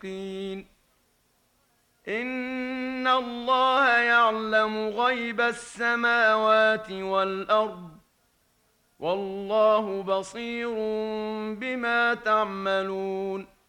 إن الله يعلم غيب السماوات والأرض والله بصير بما تعملون